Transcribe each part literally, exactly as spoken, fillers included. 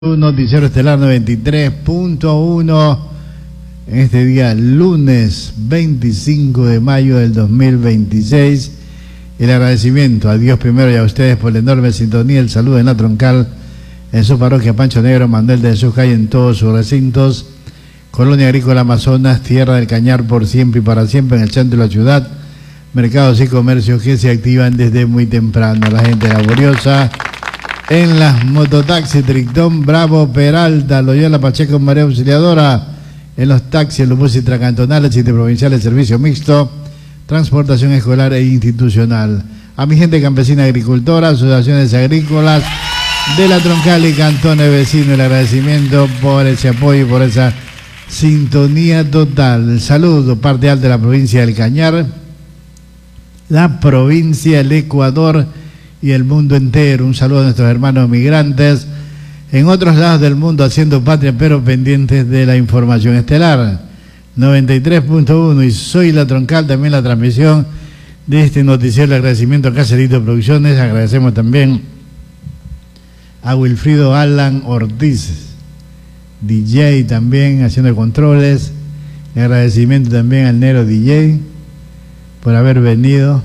Noticiero Estelar noventa y tres punto uno en este día lunes veinticinco de mayo del dos mil veintiséis. El agradecimiento a Dios primero y a ustedes por la enorme sintonía. El saludo en la troncal en su parroquia Pancho Negro, Manuel de Jesús Calle, en todos sus recintos. Colonia Agrícola Amazonas, Tierra del Cañar por siempre y para siempre en el centro de la ciudad. Mercados y comercios que se activan desde muy temprano. La gente laboriosa en las mototaxis, Trictón, Bravo, Peralta, Loyola, Pacheco, María Auxiliadora, en los taxis, los buses intracantonales, interprovinciales, servicio mixto, transportación escolar e institucional. A mi gente campesina agricultora, asociaciones agrícolas de la troncal y cantones vecinos, el agradecimiento por ese apoyo y por esa sintonía total. El saludo, parte alta de la provincia del Cañar, la provincia del Ecuador y el mundo entero. Un saludo a nuestros hermanos migrantes en otros lados del mundo haciendo patria, pero pendientes de la información estelar. noventa y tres punto uno y soy la troncal, también la transmisión de este noticiero. El agradecimiento a Caserito Producciones. Agradecemos también a Wilfrido Alan Ortiz, D J, también haciendo controles. El agradecimiento también al Nero D J por haber venido.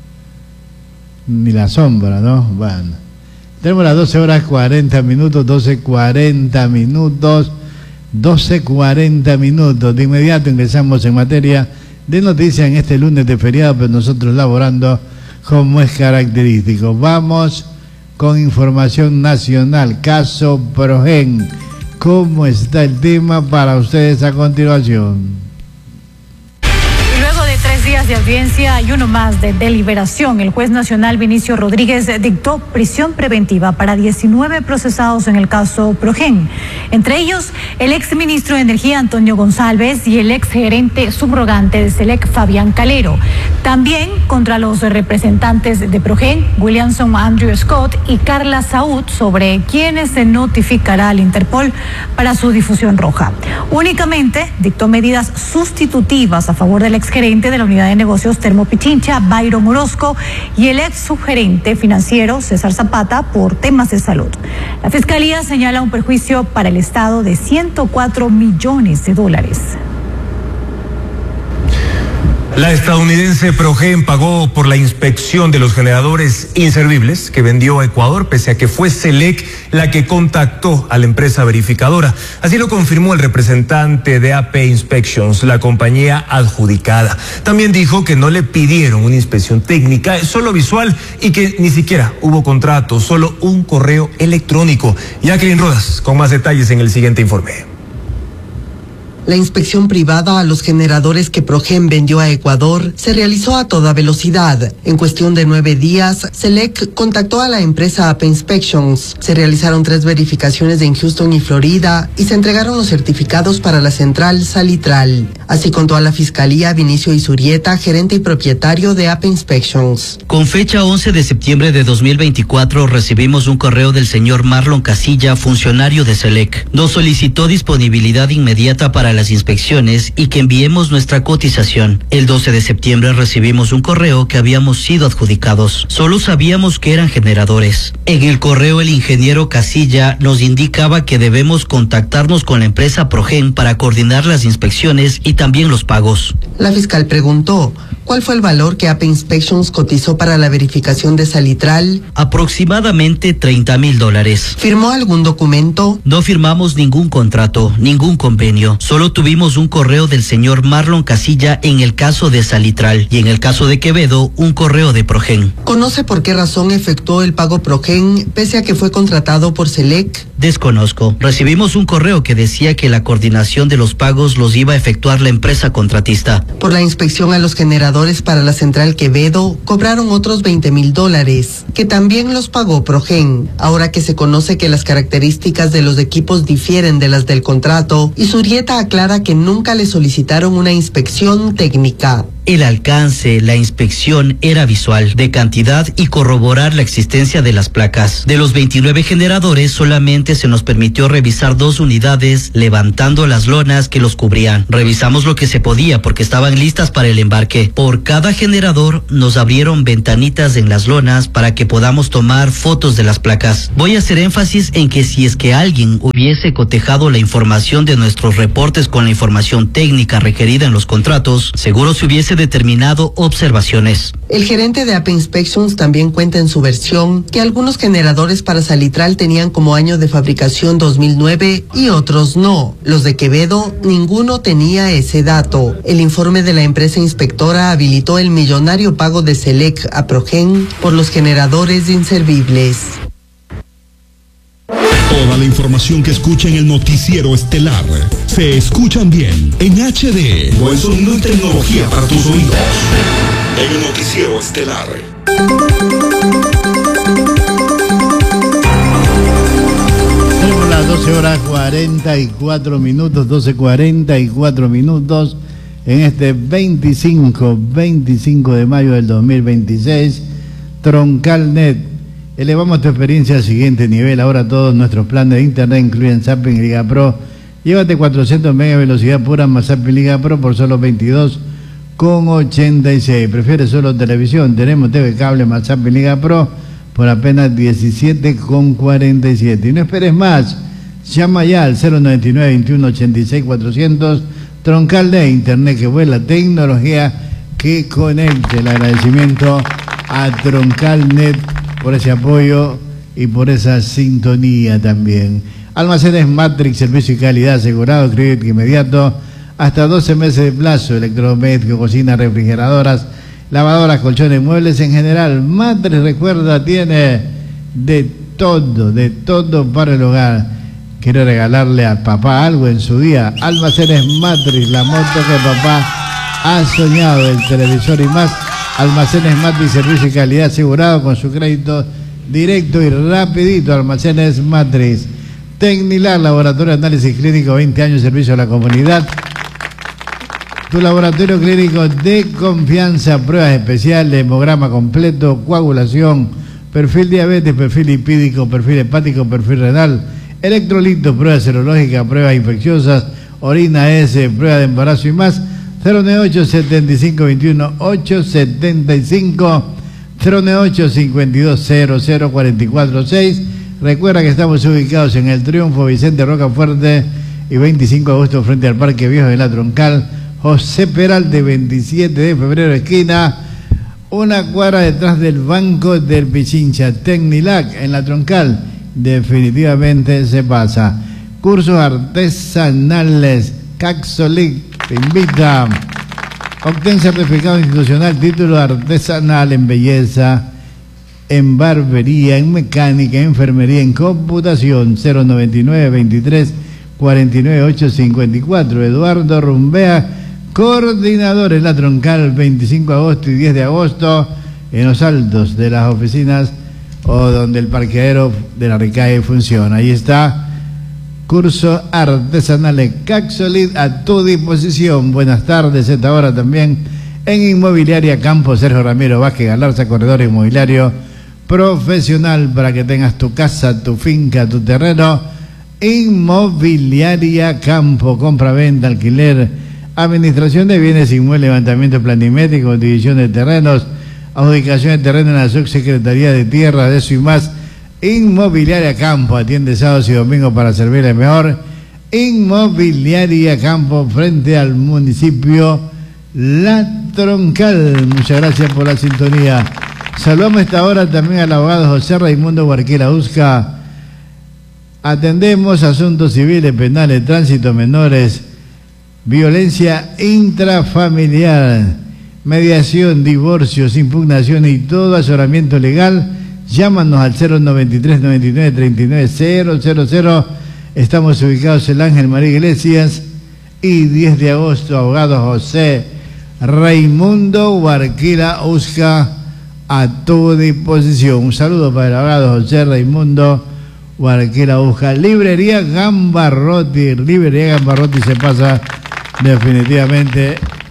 Ni la sombra, ¿no? Bueno, tenemos las doce horas cuarenta minutos, doce cuarenta minutos, doce cuarenta minutos. De inmediato ingresamos en materia de noticias en este lunes de feriado, pero nosotros laborando como es característico. Vamos con información nacional. Caso Progen. ¿Cómo está el tema para ustedes a continuación? Días de audiencia y uno más de deliberación, el juez nacional Vinicio Rodríguez dictó prisión preventiva para diecinueve procesados en el caso Progen, entre ellos el ex ministro de Energía Antonio González y el ex gerente subrogante de Selec Fabián Calero. También contra los representantes de Progen, Williamson Andrew Scott y Carla Saúd, sobre quienes se notificará al Interpol para su difusión roja. Únicamente dictó medidas sustitutivas a favor del ex gerente de la Unidad de Negocios Termopichincha, Byron Orozco, y el ex subgerente financiero César Zapata por temas de salud. La Fiscalía señala un perjuicio para el Estado de ciento cuatro millones de dólares. La estadounidense Progen pagó por la inspección de los generadores inservibles que vendió a Ecuador, pese a que fue Selec la que contactó a la empresa verificadora. Así lo confirmó el representante de A P Inspections, la compañía adjudicada. También dijo que no le pidieron una inspección técnica, solo visual, y que ni siquiera hubo contrato, solo un correo electrónico. Jacqueline Rodas, con más detalles en el siguiente informe. La inspección privada a los generadores que Progen vendió a Ecuador se realizó a toda velocidad. En cuestión de nueve días, Selec contactó a la empresa A P Inspections. Se realizaron tres verificaciones en Houston y Florida y se entregaron los certificados para la central Salitral. Así contó a la Fiscalía Vinicio Isurieta, gerente y propietario de A P Inspections. Con fecha once de septiembre de dos mil veinticuatro recibimos un correo del señor Marlon Casilla, funcionario de Selec. Nos solicitó disponibilidad inmediata para las inspecciones y que enviemos nuestra cotización. El doce de septiembre recibimos un correo que habíamos sido adjudicados. Solo sabíamos que eran generadores. En el correo el ingeniero Casilla nos indicaba que debemos contactarnos con la empresa Progen para coordinar las inspecciones y también los pagos. La fiscal preguntó, ¿cuál fue el valor que A P Inspections cotizó para la verificación de Salitral? Aproximadamente treinta mil dólares. ¿Firmó algún documento? No firmamos ningún contrato, ningún convenio. Solo tuvimos un correo del señor Marlon Casilla en el caso de Salitral y en el caso de Quevedo un correo de Progen. ¿Conoce por qué razón efectuó el pago Progen pese a que fue contratado por Selec? Desconozco. Recibimos un correo que decía que la coordinación de los pagos los iba a efectuar la empresa contratista. Por la inspección a los generadores para la central Quevedo cobraron otros veinte mil dólares, que también los pagó Progen. Ahora que se conoce que las características de los equipos difieren de las del contrato, Isurieta aclara que nunca le solicitaron una inspección técnica. El alcance, la inspección era visual, de cantidad y corroborar la existencia de las placas. De los veintinueve generadores, solamente se nos permitió revisar dos unidades, levantando las lonas que los cubrían. Revisamos lo que se podía porque estaban listas para el embarque. Por cada generador nos abrieron ventanitas en las lonas para que podamos tomar fotos de las placas. Voy a hacer énfasis en que si es que alguien hubiese cotejado la información de nuestros reportes con la información técnica requerida en los contratos, seguro se hubiese determinado observaciones. El gerente de A P E Inspections también cuenta en su versión que algunos generadores para salitral tenían como año de fabricación dos mil nueve y otros no. Los de Quevedo, ninguno tenía ese dato. El informe de la empresa inspectora habilitó el millonario pago de Selec a Progen por los generadores inservibles. Toda la información que escucha en el noticiero estelar se escuchan bien en H D. Buen sonido y tecnología para tus oídos. En el noticiero estelar. Tenemos las doce horas cuarenta y cuatro minutos, doce cuarenta y cuatro minutos en este veinticinco, veinticinco de mayo del dos mil veintiséis. Troncalnet. Elevamos tu experiencia al siguiente nivel. Ahora todos nuestros planes de internet incluyen Zapping Liga Pro. Llévate cuatrocientos megas de velocidad pura más Zapping Liga Pro por solo veintidós con ochenta y seis. ¿Prefieres solo televisión? Tenemos T V cable más Zapping Liga Pro por apenas diecisiete con cuarenta y siete. Y no esperes más. Llama ya al cero noventa y nueve, veintiuno ochenta y seis, cuatrocientos. Troncalnet, internet que vuela, tecnología que conecte. El agradecimiento a Troncalnet por ese apoyo y por esa sintonía también. Almacenes Matrix, servicio y calidad asegurado, crédito inmediato, hasta doce meses de plazo, electrodomésticos, cocinas, refrigeradoras, lavadoras, colchones, muebles en general. Matrix, recuerda, tiene de todo, de todo para el hogar. Quiero regalarle a papá algo en su día. Almacenes Matrix, la moto que papá ha soñado, el televisor y más. Almacenes Matrix, servicio y calidad asegurado con su crédito directo y rapidito. Almacenes Matrix. Tecnilar, laboratorio de análisis clínico, veinte años de servicio a la comunidad. Tu laboratorio clínico de confianza, pruebas especiales, hemograma completo, coagulación, perfil diabetes, perfil lipídico, perfil hepático, perfil renal, electrolitos, pruebas serológicas, pruebas infecciosas, orina S, prueba de embarazo y más. cero nueve ocho, setenta y cinco, veintiuno, ocho setenta y cinco, cero nueve ocho, cincuenta y dos, cero cero, cuarenta y cuatro seis. Recuerda que estamos ubicados en el Triunfo Vicente Rocafuerte y veinticinco de agosto frente al Parque Viejo de la Troncal. José Peralte, veintisiete de febrero, esquina, una cuadra detrás del Banco del Pichincha. Tecnilac en la Troncal, definitivamente se pasa. Cursos artesanales, Caxolic te invita. Obtén certificado institucional, título artesanal en belleza, en barbería, en mecánica, en enfermería, en computación. Cero noventa y nueve, veintitrés, cuarenta y nueve, ocho cincuenta y cuatro. Eduardo Rumbea, coordinador en la Troncal, veinticinco de agosto y diez de agosto, en los altos de las oficinas o donde el parqueadero de la RICAE funciona. Ahí está. Curso artesanal Caxolid a tu disposición. Buenas tardes, esta hora también en Inmobiliaria Campo Sergio Ramiro Vázquez Galarza, corredor inmobiliario profesional para que tengas tu casa, tu finca, tu terreno. Inmobiliaria Campo, compra, venta, alquiler, administración de bienes inmuebles, levantamiento planimétrico, división de terrenos, adjudicación de terreno en la Subsecretaría de Tierra, de eso y más. Inmobiliaria Campo, atiende sábados y domingos para servirle mejor. Inmobiliaria Campo, frente al municipio La Troncal. Muchas gracias por la sintonía. Saludamos a esta hora también al abogado José Raimundo Huarquila Usca. Atendemos asuntos civiles, penales, tránsito, menores, violencia intrafamiliar, mediación, divorcios, impugnaciones y todo asesoramiento legal. Llámanos al cero noventa y tres, noventa y nueve, treinta y nueve, cero cero cero. Estamos ubicados en Ángel María Iglesias y diez de agosto, abogado José Raimundo Huarquila Usca a tu disposición. Un saludo para el abogado José Raimundo Huarquila Usca. Librería Gambarrotti, Librería Gambarrotti se pasa definitivamente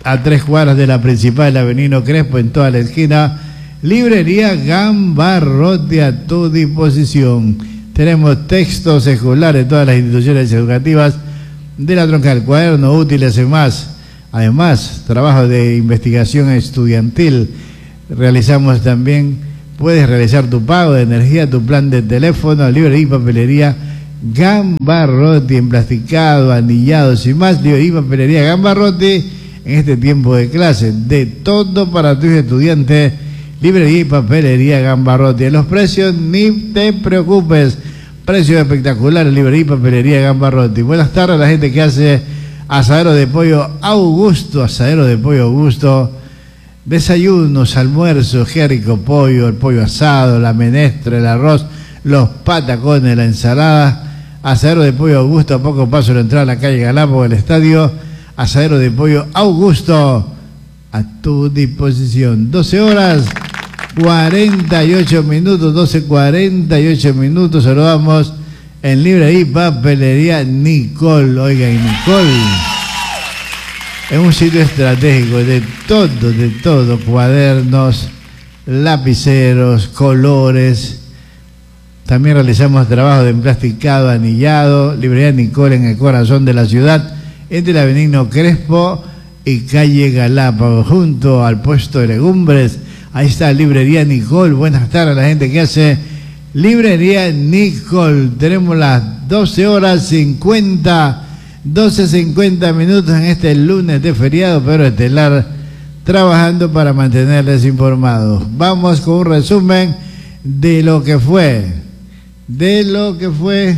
a tres cuadras de la principal, Avenida Crespo, en toda la esquina. Librería Gambarrote a tu disposición. Tenemos textos escolares de todas las instituciones educativas de la Troncal, cuadernos útiles y más. Además, trabajo de investigación estudiantil. Realizamos también, puedes realizar tu pago de energía, tu plan de teléfono, librería y papelería Gambarrote, emplasticado, anillados y más. Librería y papelería Gambarrote en este tiempo de clase. De todo para tus estudiantes. Librería y papelería Gambarrote. Los precios ni te preocupes. Precios espectaculares, librería y papelería Gambarrote. Buenas tardes a la gente que hace asadero de pollo Augusto. Asadero de pollo Augusto. Desayunos, almuerzos, qué rico pollo, el pollo asado, la menestra, el arroz, los patacones, la ensalada. Asadero de pollo Augusto, a poco paso de la entrada a la calle Galápagos del estadio. Asadero de pollo Augusto, a tu disposición. doce horas cuarenta y ocho minutos, doce cuarenta y ocho minutos. Saludamos en librería y papelería Nicole. Oiga, y Nicole es un sitio estratégico de todo, de todo, cuadernos, lapiceros, colores. También realizamos trabajo de emplasticado, anillado. Librería Nicole en el corazón de la ciudad, entre la Avenida Crespo y calle Galápagos, junto al puesto de legumbres. Ahí está Librería Nicole. Buenas tardes a la gente que hace Librería Nicole. Tenemos las doce horas cincuenta, doce cincuenta minutos en este lunes de feriado, pero estelar, trabajando para mantenerles informados. Vamos con un resumen de lo que fue, de lo que fue.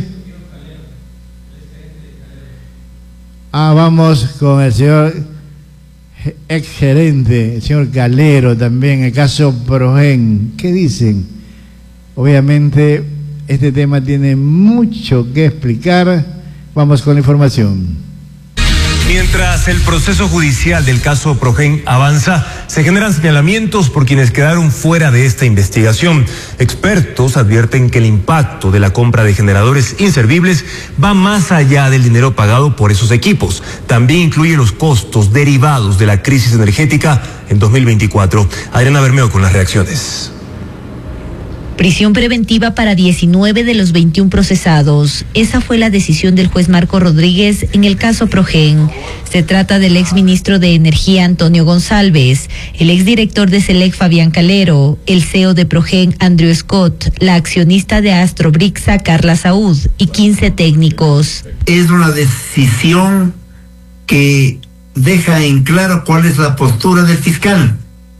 Ah, vamos con el señor ex gerente, el señor Calero, también el caso Progen. ¿Qué dicen? Obviamente este tema tiene mucho que explicar. Vamos con la información. Mientras el proceso judicial del caso Progen avanza, se generan señalamientos por quienes quedaron fuera de esta investigación. Expertos advierten que el impacto de la compra de generadores inservibles va más allá del dinero pagado por esos equipos. También incluye los costos derivados de la crisis energética en dos mil veinticuatro. Adriana Bermeo con las reacciones. Prisión preventiva para diecinueve de los veintiún procesados. Esa fue la decisión del juez Marco Rodríguez en el caso Progen. Se trata del exministro de Energía Antonio González, el exdirector de Selec Fabián Calero, el C E O de Progen Andrew Scott, la accionista de Astrobrixa Carla Saúd y quince técnicos. Es una decisión que deja en claro cuál es la postura del fiscal.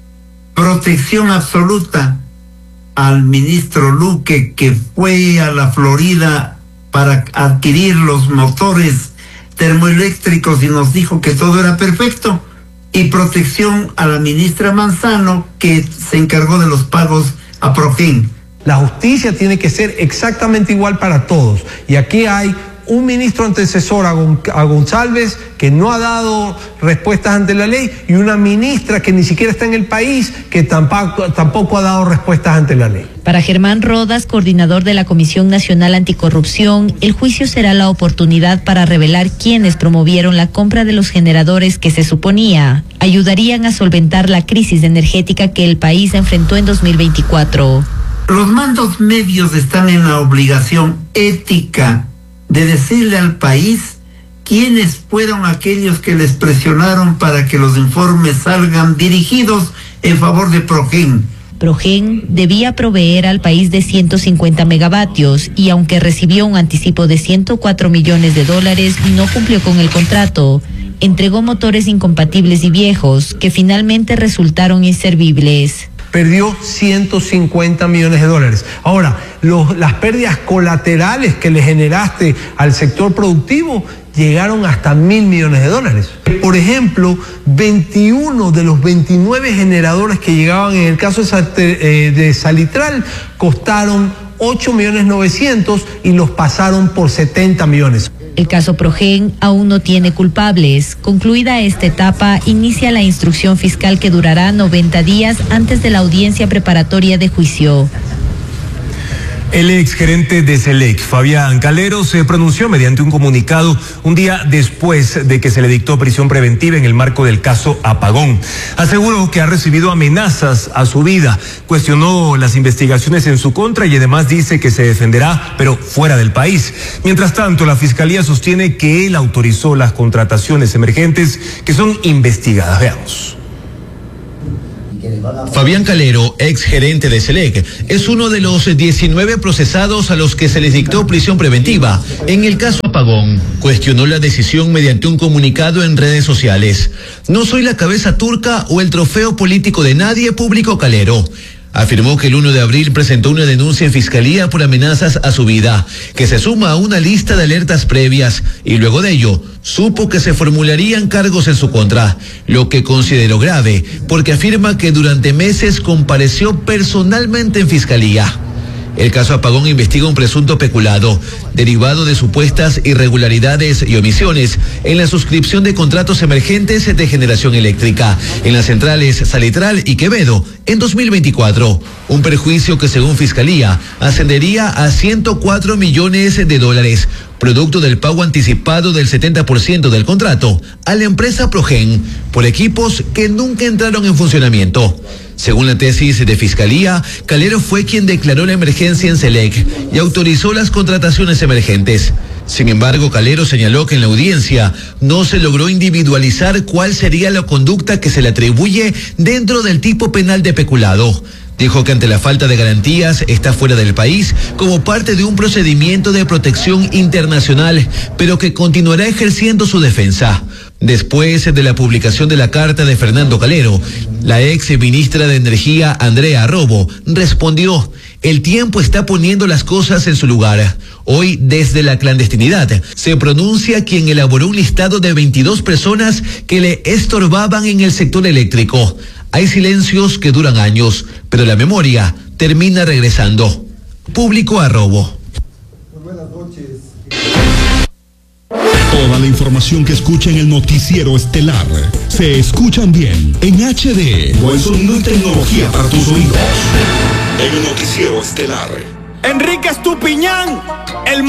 Protección absoluta al ministro Luque, que fue a la Florida para adquirir los motores termoeléctricos y nos dijo que todo era perfecto, y protección a la ministra Manzano, que se encargó de los pagos a Progen. La justicia tiene que ser exactamente igual para todos, y aquí hay un ministro antecesor a, Gon a González que no ha dado respuestas ante la ley, y una ministra que ni siquiera está en el país que tampoco, tampoco ha dado respuestas ante la ley. Para Germán Rodas, coordinador de la Comisión Nacional Anticorrupción, el juicio será la oportunidad para revelar quiénes promovieron la compra de los generadores que se suponía ayudarían a solventar la crisis energética que el país enfrentó en dos mil veinticuatro. Los mandos medios están en la obligación ética de decirle al país quiénes fueron aquellos que les presionaron para que los informes salgan dirigidos en favor de Progen. Progen debía proveer al país de ciento cincuenta megavatios y aunque recibió un anticipo de ciento cuatro millones de dólares, no cumplió con el contrato. Entregó motores incompatibles y viejos que finalmente resultaron inservibles. Perdió ciento cincuenta millones de dólares. Ahora, los, las pérdidas colaterales que le generaste al sector productivo llegaron hasta mil millones de dólares. Por ejemplo, veintiuno de los veintinueve generadores que llegaban en el caso de, de Salitral costaron ocho millones novecientos y los pasaron por setenta millones. El caso Progen aún no tiene culpables. Concluida esta etapa, inicia la instrucción fiscal que durará noventa días antes de la audiencia preparatoria de juicio. El exgerente de SELEC, Fabián Calero, se pronunció mediante un comunicado un día después de que se le dictó prisión preventiva en el marco del caso Apagón. Aseguró que ha recibido amenazas a su vida, cuestionó las investigaciones en su contra y además dice que se defenderá, pero fuera del país. Mientras tanto, la Fiscalía sostiene que él autorizó las contrataciones emergentes que son investigadas. Veamos. Fabián Calero, ex gerente de SELEC, es uno de los diecinueve procesados a los que se les dictó prisión preventiva en el caso Apagón. Cuestionó la decisión mediante un comunicado en redes sociales. No soy la cabeza turca o el trofeo político de nadie, publicó Calero. Afirmó que el uno de abril presentó una denuncia en fiscalía por amenazas a su vida, que se suma a una lista de alertas previas, y luego de ello supo que se formularían cargos en su contra, lo que consideró grave, porque afirma que durante meses compareció personalmente en fiscalía. El caso Apagón investiga un presunto peculado derivado de supuestas irregularidades y omisiones en la suscripción de contratos emergentes de generación eléctrica en las centrales Salitral y Quevedo en dos mil veinticuatro. Un perjuicio que, según Fiscalía, ascendería a ciento cuatro millones de dólares, producto del pago anticipado del setenta por ciento del contrato a la empresa Progen por equipos que nunca entraron en funcionamiento. Según la tesis de Fiscalía, Calero fue quien declaró la emergencia en SELEC y autorizó las contrataciones emergentes. Sin embargo, Calero señaló que en la audiencia no se logró individualizar cuál sería la conducta que se le atribuye dentro del tipo penal de peculado. Dijo que ante la falta de garantías está fuera del país como parte de un procedimiento de protección internacional, pero que continuará ejerciendo su defensa. Después de la publicación de la carta de Fernando Calero, la ex ministra de Energía, Andrea Robo, respondió: el tiempo está poniendo las cosas en su lugar. Hoy, desde la clandestinidad, se pronuncia quien elaboró un listado de veintidós personas que le estorbaban en el sector eléctrico. Hay silencios que duran años, pero la memoria termina regresando. Público a Robo. Buenas noches. Toda la información que escucha en el noticiero estelar se escuchan bien en H D. Buen sonido y tecnología para tus oídos. En el noticiero estelar. Enrique Estupiñán, el